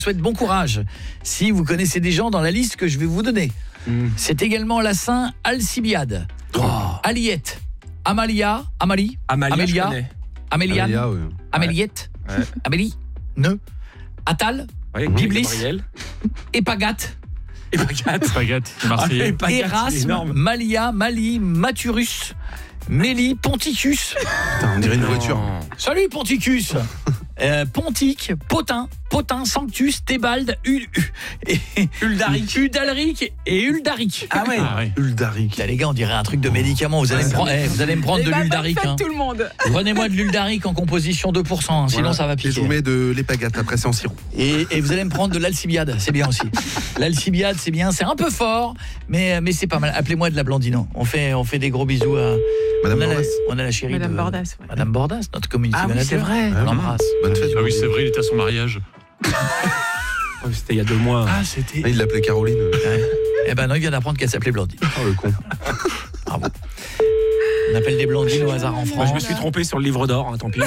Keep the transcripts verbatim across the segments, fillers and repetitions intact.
souhaite bon courage si vous connaissez des gens dans la liste que je vais vous donner. Mmh. C'est également la Saint Alcibiade, oh. Aliette, Amalia, Amalie, Amalia, Amélia, Améliane, Amélia, oui. Améliette, ouais. Amélie, Ne, Attal, ouais, Biblis, Epagate, Epagate, Epagate, Marseillais, ah, Erasme, Malia, Mali, Maturus, Mélie, Ponticus. Putain, on dirait une voiture. Salut Ponticus. euh, Pontique, Potin, Potin, Sanctus, Thébalde, U, U, Uldaric, Udalric et Uldaric. Ah ouais, ah ouais. Uldaric. Là, les gars, on dirait un truc de médicament. Vous allez, ouais, me, prendre, eh, vous allez me prendre de l'Uldaric. Hein. Tout le monde. Prenez-moi de l'Uldaric en composition deux pour cent, hein, sinon voilà. Ça va piquer. Et je vous mets de l'Épagate, après c'est en sirop. Et, et vous allez me prendre de l'Alcibiade, c'est bien aussi. L'Alcibiade, c'est bien, c'est un peu fort, mais, mais c'est pas mal. Appelez-moi de la Blandino. On fait, on fait des gros bisous à Madame on a, Bordas. La, on a la chérie Madame de Bordas, ouais. Madame Bordas, notre community ah, manager. Oui, c'est vrai. On l'embrasse. Bonne fête. Ah oui, c'est vrai, il était à son mariage. Oh, c'était il y a deux mois. Ah, c'était. Ah, il l'appelait Caroline. Ouais. Eh ben non, il vient d'apprendre qu'elle s'appelait Blandine. Oh le con. Bravo. On appelle des blondines au hasard en France. Bah, je me suis trompé sur le livre d'or, hein, tant pis.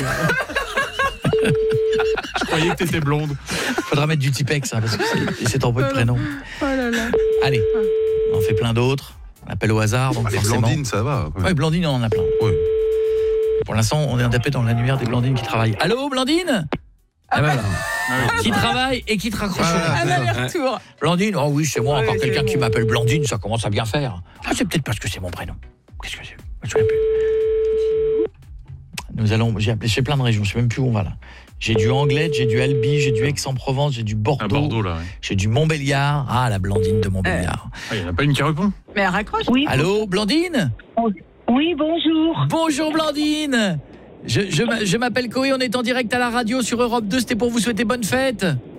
Je croyais que t'étais blonde. Faudra mettre du Tipex, hein, parce que c'est, c'est ton peu de prénom. Oh là là. Allez, on en fait plein d'autres. On appelle au hasard, donc ah, forcément. Blandine, ça va. Ouais, ouais Blandine, on en a plein. Ouais. Pour l'instant, on est tapé dans l'annuaire des Blandines qui travaillent. Allô, Blandine? Ah ben, ah oui. Qui travaille et qui te raccroche. Ah, un aller-retour. Blandine, oh oui, c'est moi, ouais, encore quelqu'un bon. Qui m'appelle Blandine, ça commence à bien faire. Ah, c'est peut-être parce que c'est mon prénom. Qu'est-ce que c'est? Je me souviens plus. Nous allons, j'ai appelé, j'ai plein de régions, je sais même plus où on va là. J'ai du Anglette, j'ai du Albi, j'ai du Aix-en-Provence, j'ai du Bordeaux. À Bordeaux là, oui. J'ai du Montbéliard. Ah, la Blandine de Montbéliard. Il euh. n'y en a pas une qui répond. Mais elle raccroche. Oui. Allô, Blandine? Oui, bonjour. Bonjour Blandine. Je, je, je m'appelle Coé, on est en direct à la radio sur Europe deux, c'était pour vous souhaiter bonne fête.